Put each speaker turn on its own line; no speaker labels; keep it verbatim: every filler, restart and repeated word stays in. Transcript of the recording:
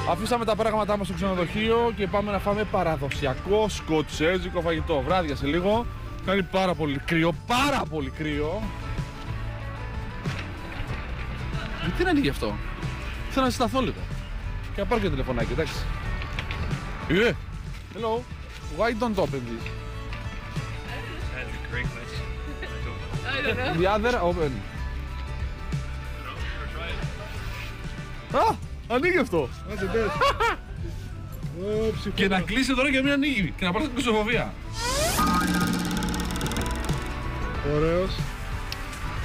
Αφήσαμε τα πράγματά μας στο ξενοδοχείο και πάμε να φάμε παραδοσιακό σκοτσέζικο φαγητό. Βράδια σε λίγο. Κάνει πάρα πολύ κρύο, πάρα πολύ κρύο. Γιατί να ανοίγει αυτό? Θέλω να συσταθώ λίγο. Και να πάρω και τηλεφωνάκι, εντάξει. Yeah. Hello. Why don't open this?
That's a great question.
I don't know.
The other open. Α, ανοίγει αυτό. Και να κλείσει τώρα και να μην ανοίγει. Και να πάρει την κοσοφοβία.
Ωραίος.